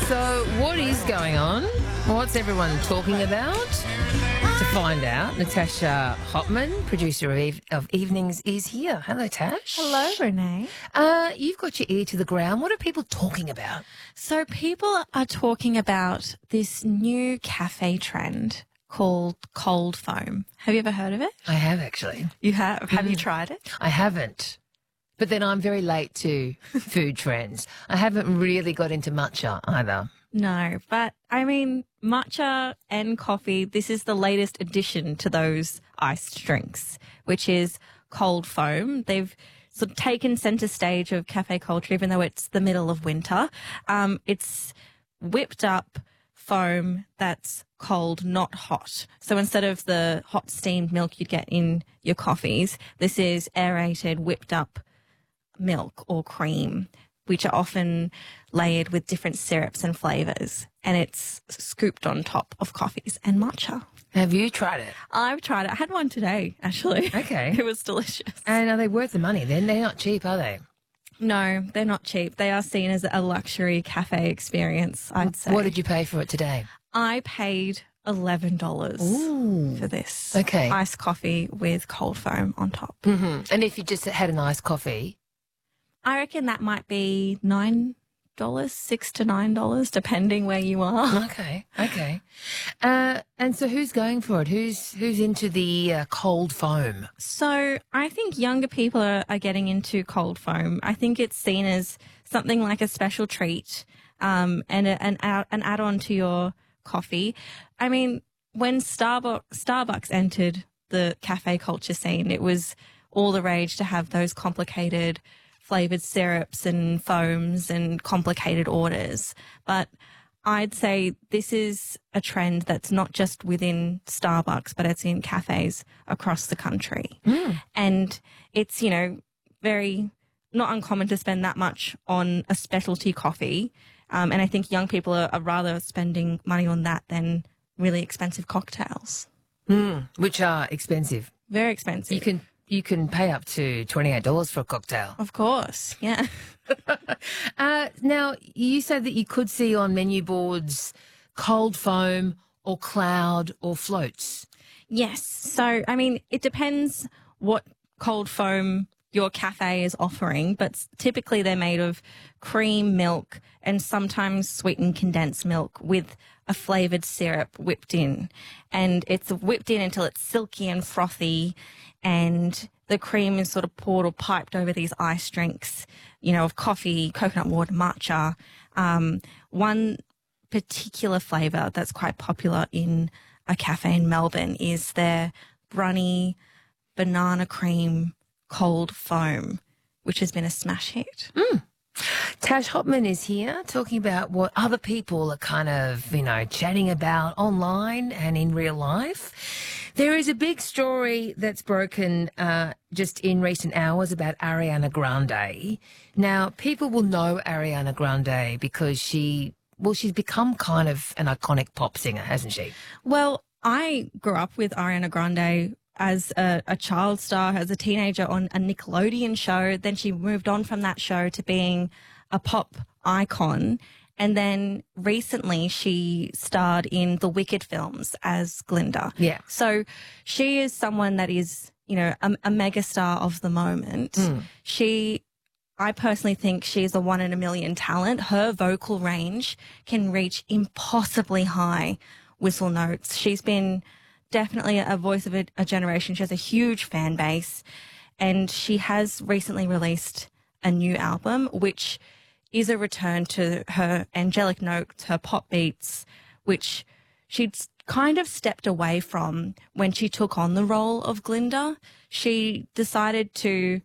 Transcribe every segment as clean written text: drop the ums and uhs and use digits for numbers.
So, what is going on? What's everyone talking about? To find out, Natasha Hopman, producer of Evenings, is here. Hello, Tash. Hello, Renee. You've got your ear to the ground. What are people talking about? So people are talking about this new cafe trend called cold foam. Have you ever heard of it? I have, actually. You have? Have you tried it? I haven't. But then I'm very late to food trends. I haven't really got into matcha either. No, but I mean, matcha and coffee, this is the latest addition to those iced drinks, which is cold foam. They've sort of taken centre stage of cafe culture, even though it's the middle of winter. It's whipped up foam that's cold, not hot. So instead of the hot steamed milk you'd get in your coffees, this is aerated, whipped up milk or cream, which are often layered with different syrups and flavours, and it's scooped on top of coffees and matcha. Have you tried it? I've tried it. I had one today, actually. Okay. It was delicious. And are they worth the money then? They're not cheap, are they? No, they're not cheap. They are seen as a luxury cafe experience, I'd say. What did you pay for it today? I paid $11 for this. Okay. Iced coffee with cold foam on top. Mm-hmm. And if you just had an iced coffee? I reckon that might be $9, $6 to $9, depending where you are. Okay. And so who's going for it? Who's into the cold foam? So I think younger people are getting into cold foam. I think it's seen as something like a special treat and an add-on to your coffee. I mean, when Starbucks entered the cafe culture scene, it was all the rage to have those complicated flavoured syrups and foams and complicated orders. But I'd say this is a trend that's not just within Starbucks, but it's in cafes across the country. And it's, very not uncommon to spend that much on a specialty coffee. And I think young people are rather spending money on that than really expensive cocktails. Which are expensive. Very expensive. You can pay up to $28 for a cocktail. Of course, yeah. Now, you said that you could see on menu boards cold foam or cloud or floats. Yes. So, I mean, it depends what cold foam your cafe is offering, but typically they're made of cream, milk, and sometimes sweetened condensed milk with a flavoured syrup whipped in. And it's whipped in until it's silky and frothy, and the cream is sort of poured or piped over these ice drinks, of coffee, coconut water, matcha. One particular flavour that's quite popular in a cafe in Melbourne is their Brunny banana cream cold foam, which has been a smash hit. Tash Hopman is here talking about what other people are kind of, chatting about online and in real life. There is a big story that's broken just in recent hours about Ariana Grande. Now, people will know Ariana Grande because she's become kind of an iconic pop singer, hasn't she? Well, I grew up with Ariana Grande as a child star, as a teenager on a Nickelodeon show. Then she moved on from that show to being a pop icon. And then recently she starred in the Wicked films as Glinda. Yeah. So she is someone that is, a mega star of the moment. I personally think she's a 1 in a million talent. Her vocal range can reach impossibly high whistle notes. She's been definitely a voice of a generation. She has a huge fan base, and she has recently released a new album, which is a return to her angelic notes, her pop beats, which she'd kind of stepped away from when she took on the role of Glinda. She decided to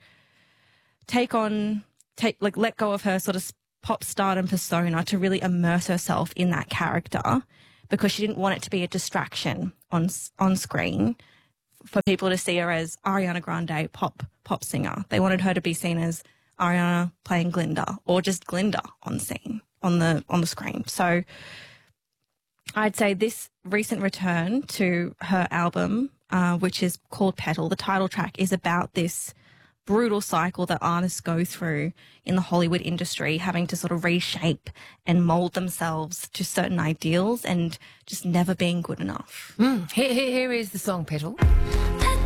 let go of her sort of pop stardom persona to really immerse herself in that character, because she didn't want it to be a distraction on screen for people to see her as Ariana Grande pop singer. They wanted her to be seen as Ariana playing Glinda, or just Glinda on the screen. So I'd say this recent return to her album, which is called Petal, the title track is about this brutal cycle that artists go through in the Hollywood industry, having to sort of reshape and mold themselves to certain ideals and just never being good enough. Here is the song, Petal.